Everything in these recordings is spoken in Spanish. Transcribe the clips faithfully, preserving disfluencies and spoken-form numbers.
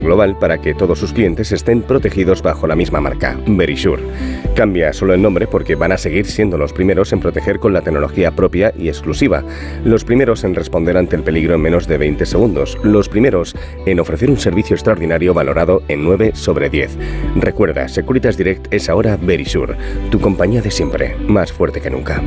global para que todos sus clientes estén protegidos bajo la misma marca, Verisure. Cambia solo el nombre porque van a seguir siendo los primeros en proteger con la tecnología propia y exclusiva, los primeros en responder ante el peligro en menos de veinte segundos, los primeros en ofrecer un servicio extraordinario valorado en nueve sobre diez. Recuerda, Securitas Direct es ahora Verisure, tu compañía de siempre, más fuerte que nunca.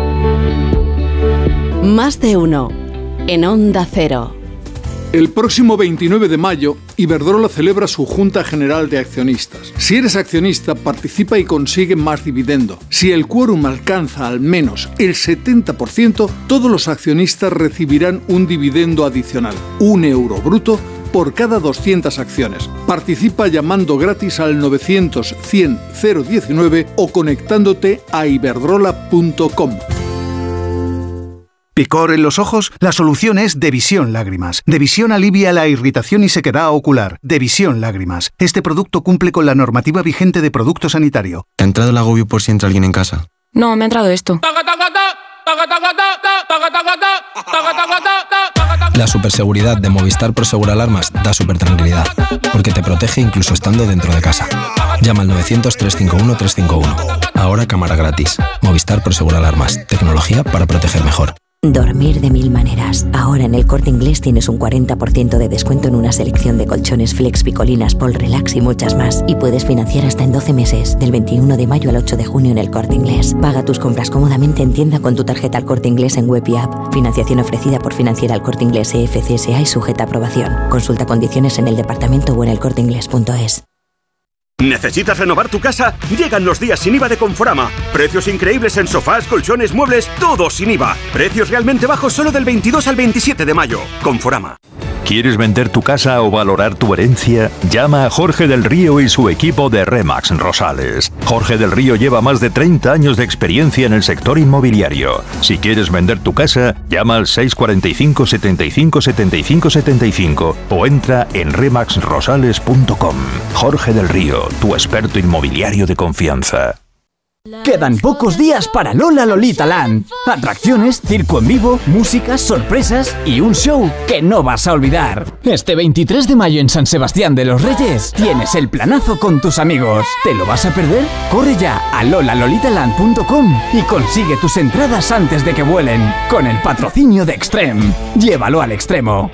Más de uno, en Onda Cero. El próximo veintinueve de mayo, Iberdrola celebra su Junta General de Accionistas. Si eres accionista, participa y consigue más dividendo. Si el quórum alcanza al menos el setenta por ciento, todos los accionistas recibirán un dividendo adicional, un euro bruto, por cada doscientas acciones. Participa llamando gratis al novecientos cien cero diecinueve o conectándote a iberdrola punto com. ¿Picor en los ojos? La solución es Devisión Lágrimas. Devisión alivia la irritación y sequedad ocular. Devisión Lágrimas. Este producto cumple con la normativa vigente de producto sanitario. ¿Te ha entrado el agobio por si entra alguien en casa? No, me ha entrado esto. La superseguridad de Movistar Prosegur Alarmas da super tranquilidad, porque te protege incluso estando dentro de casa. Llama al novecientos, trescientos cincuenta y uno, trescientos cincuenta y uno. Ahora cámara gratis. Movistar Prosegur Alarmas. Tecnología para proteger mejor. Dormir de mil maneras. Ahora en El Corte Inglés tienes un cuarenta por ciento de descuento en una selección de colchones Flex, Picolinas, Pol Relax y muchas más. Y puedes financiar hasta en doce meses, del veintiuno de mayo al ocho de junio en El Corte Inglés. Paga tus compras cómodamente en tienda con tu tarjeta El Corte Inglés en web y app. Financiación ofrecida por Financiera El Corte Inglés E F C S A y sujeta a aprobación. Consulta condiciones en el departamento o en elcorteinglés punto es. ¿Necesitas renovar tu casa? Llegan los días sin I V A de Conforama. Precios increíbles en sofás, colchones, muebles, todo sin I V A. Precios realmente bajos solo del veintidós al veintisiete de mayo. Conforama. ¿Quieres vender tu casa o valorar tu herencia? Llama a Jorge del Río y su equipo de Remax Rosales. Jorge del Río lleva más de treinta años de experiencia en el sector inmobiliario. Si quieres vender tu casa, llama al seis cuatro cinco, setenta y cinco, setenta y cinco, setenta y cinco o entra en remax rosales punto com. Jorge del Río, tu experto inmobiliario de confianza. Quedan pocos días para Lola Lolita Land. Atracciones, circo en vivo, música, sorpresas y un show que no vas a olvidar. Este veintitrés de mayo en San Sebastián de los Reyes tienes el planazo con tus amigos. ¿Te lo vas a perder? Corre ya a lola lolita land punto com y consigue tus entradas antes de que vuelen. Con el patrocinio de Extreme. Llévalo al extremo.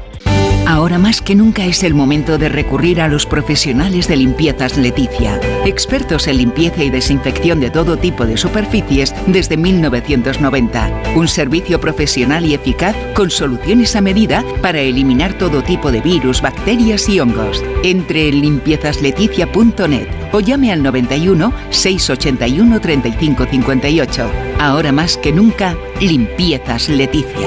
Ahora más que nunca es el momento de recurrir a los profesionales de Limpiezas Leticia, expertos en limpieza y desinfección de todo tipo de superficies desde mil novecientos noventa. Un servicio profesional y eficaz con soluciones a medida para eliminar todo tipo de virus, bacterias y hongos. Entre en limpiezas leticia punto net o llame al noventa y uno, seiscientos ochenta y uno, treinta y cinco cincuenta y ocho. Ahora más que nunca, Limpiezas Leticia.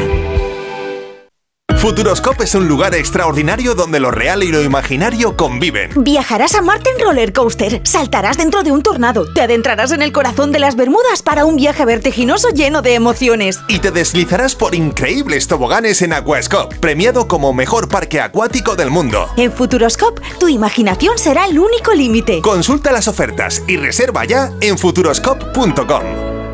Futuroscope es un lugar extraordinario donde lo real y lo imaginario conviven. Viajarás a Marte en roller coaster, saltarás dentro de un tornado, te adentrarás en el corazón de las Bermudas para un viaje vertiginoso lleno de emociones. Y te deslizarás por increíbles toboganes en Aquascope, premiado como mejor parque acuático del mundo. En Futuroscope, tu imaginación será el único límite. Consulta las ofertas y reserva ya en futuroscope punto com.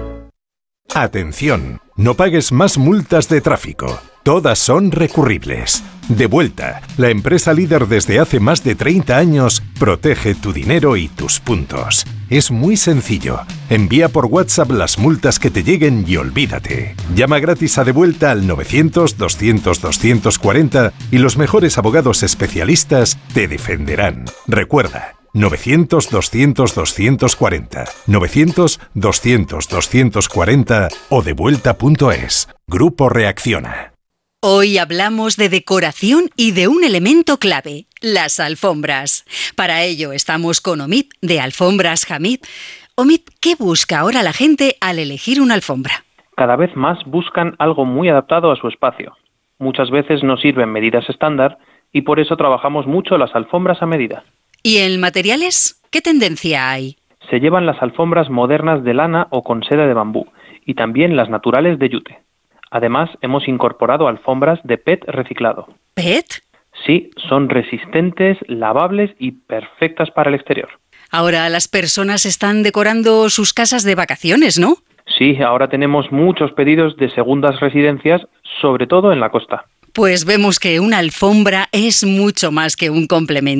Atención, no pagues más multas de tráfico. Todas son recurribles. Devuelta, la empresa líder desde hace más de treinta años, protege tu dinero y tus puntos. Es muy sencillo. Envía por WhatsApp las multas que te lleguen y olvídate. Llama gratis a Devuelta al novecientos, doscientos, doscientos cuarenta y los mejores abogados especialistas te defenderán. Recuerda, novecientos, doscientos, doscientos cuarenta, novecientos, doscientos, doscientos cuarenta o devuelta punto es. Grupo Reacciona. Hoy hablamos de decoración y de un elemento clave, las alfombras. Para ello estamos con Omid, de Alfombras Hamid. Omid, ¿qué busca ahora la gente al elegir una alfombra? Cada vez más buscan algo muy adaptado a su espacio. Muchas veces no sirven medidas estándar y por eso trabajamos mucho las alfombras a medida. ¿Y en materiales? ¿Qué tendencia hay? Se llevan las alfombras modernas de lana o con seda de bambú y también las naturales de yute. Además, hemos incorporado alfombras de P E T reciclado. ¿P E T? Sí, son resistentes, lavables y perfectas para el exterior. Ahora las personas están decorando sus casas de vacaciones, ¿no? Sí, ahora tenemos muchos pedidos de segundas residencias, sobre todo en la costa. Pues vemos que una alfombra es mucho más que un complemento.